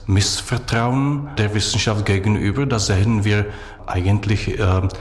Missvertrauen der Wissenschaft gegenüber. Das sehen wir eigentlich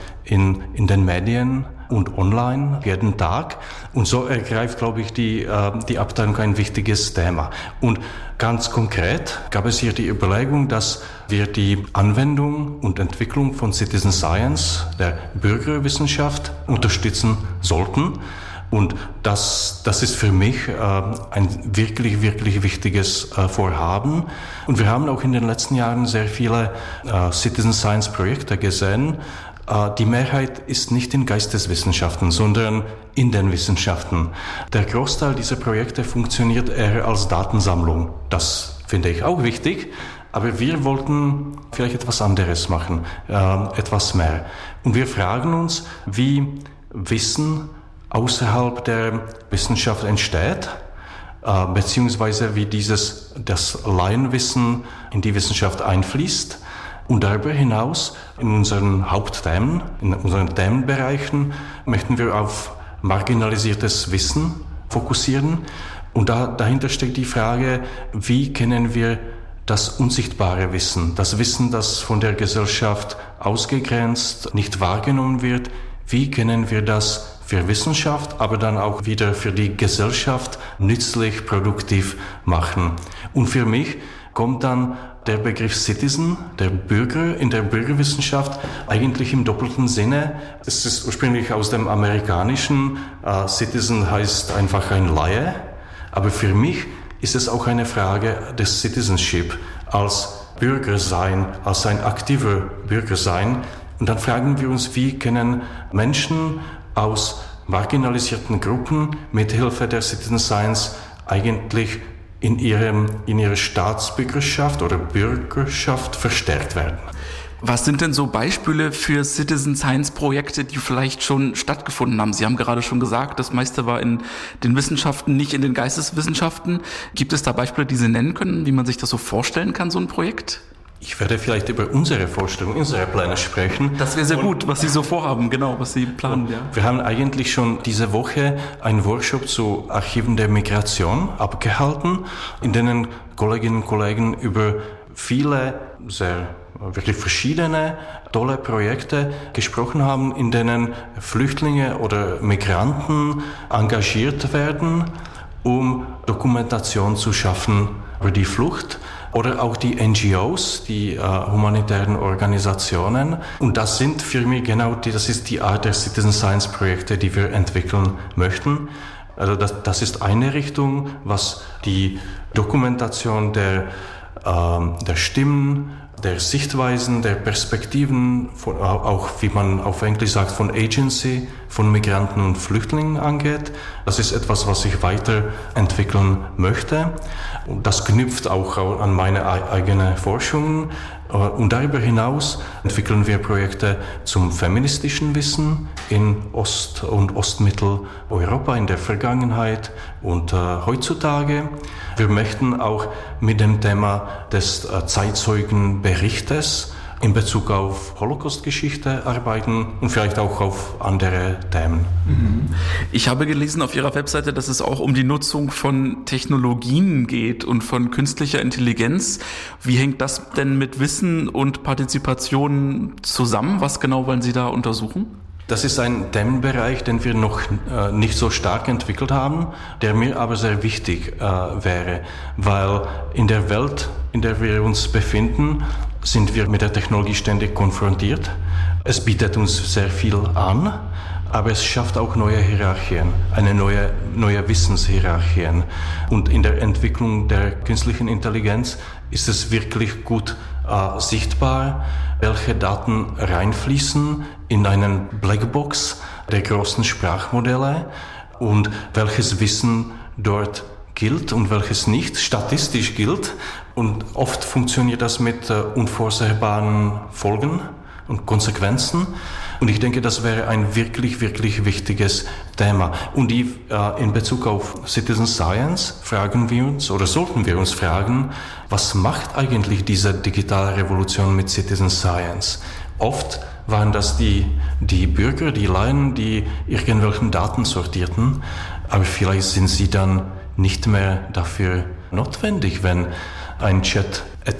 in den Medien und online jeden Tag. Und so ergreift, glaube ich, die Abteilung ein wichtiges Thema. Und ganz konkret gab es hier die Überlegung, dass wir die Anwendung und Entwicklung von Citizen Science, der Bürgerwissenschaft, unterstützen sollten. Und das ist für mich ein wirklich, wirklich wichtiges Vorhaben. Und wir haben auch in den letzten Jahren sehr viele Citizen Science Projekte gesehen. Die Mehrheit ist nicht in Geisteswissenschaften, sondern in den Wissenschaften. Der Großteil dieser Projekte funktioniert eher als Datensammlung. Das finde ich auch wichtig. Aber wir wollten vielleicht etwas anderes machen, etwas mehr. Und wir fragen uns, wie Wissen außerhalb der Wissenschaft entsteht, beziehungsweise wie das Laienwissen in die Wissenschaft einfließt. Und darüber hinaus in unseren Hauptthemen, in unseren Themenbereichen möchten wir auf marginalisiertes Wissen fokussieren. Und dahinter steckt die Frage, wie können wir das unsichtbare Wissen, das Wissen, das von der Gesellschaft ausgegrenzt, nicht wahrgenommen wird, wie können wir das für Wissenschaft, aber dann auch wieder für die Gesellschaft nützlich, produktiv machen. Und für mich kommt dann der Begriff Citizen, der Bürger in der Bürgerwissenschaft, eigentlich im doppelten Sinne. Es ist ursprünglich aus dem Amerikanischen. Citizen heißt einfach ein Laie. Aber für mich ist es auch eine Frage des Citizenship, als Bürger sein, als ein aktiver Bürger sein. Und dann fragen wir uns, wie können Menschen aus marginalisierten Gruppen mit Hilfe der Citizen Science eigentlich in ihrer Staatsbürgerschaft oder Bürgerschaft verstärkt werden. Was sind denn so Beispiele für Citizen Science Projekte, die vielleicht schon stattgefunden haben? Sie haben gerade schon gesagt, das meiste war in den Wissenschaften, nicht in den Geisteswissenschaften. Gibt es da Beispiele, die Sie nennen können, wie man sich das so vorstellen kann, so ein Projekt? Ich werde vielleicht über unsere Vorstellung, unsere Pläne sprechen. Das wäre sehr gut, was Sie so vorhaben, genau, was Sie planen. Ja. Wir haben eigentlich schon diese Woche einen Workshop zu Archiven der Migration abgehalten, in denen Kolleginnen und Kollegen über viele sehr wirklich verschiedene tolle Projekte gesprochen haben, in denen Flüchtlinge oder Migranten engagiert werden, um Dokumentation zu schaffen über die Flucht. Oder auch die NGOs, die humanitären Organisationen. Und das sind für mich das ist die Art der Citizen Science Projekte, die wir entwickeln möchten. Also das ist eine Richtung, was die Dokumentation der Stimmen, der Sichtweisen, der Perspektiven, auch wie man auf Englisch sagt, von Agency, von Migranten und Flüchtlingen angeht. Das ist etwas, was ich weiterentwickeln möchte. Und das knüpft auch an meine eigene Forschung. Und darüber hinaus entwickeln wir Projekte zum feministischen Wissen in Ost- und Ostmitteleuropa in der Vergangenheit und heutzutage. Wir möchten auch mit dem Thema des Zeitzeugenberichtes in Bezug auf Holocaust-Geschichte arbeiten und vielleicht auch auf andere Themen. Ich habe gelesen auf Ihrer Webseite, dass es auch um die Nutzung von Technologien geht und von künstlicher Intelligenz. Wie hängt das denn mit Wissen und Partizipation zusammen? Was genau wollen Sie da untersuchen? Das ist ein Themenbereich, den wir noch nicht so stark entwickelt haben, der mir aber sehr wichtig wäre, weil in der Welt, in der wir uns befinden, sind wir mit der Technologie ständig konfrontiert. Es bietet uns sehr viel an, aber es schafft auch neue Hierarchien, neue Wissenshierarchien. Und in der Entwicklung der künstlichen Intelligenz ist es wirklich gut sichtbar, welche Daten reinfließen in einen Blackbox der großen Sprachmodelle und welches Wissen dort gilt und welches nicht statistisch gilt. Und oft funktioniert das mit unvorsehbaren Folgen und Konsequenzen. Und ich denke, das wäre ein wirklich, wirklich wichtiges Thema. Und in Bezug auf Citizen Science fragen wir uns, oder sollten wir uns fragen, was macht eigentlich diese digitale Revolution mit Citizen Science? Oft waren das die Bürger, die Laien, die irgendwelchen Daten sortierten, aber vielleicht sind sie dann nicht mehr dafür notwendig, wenn ein Chat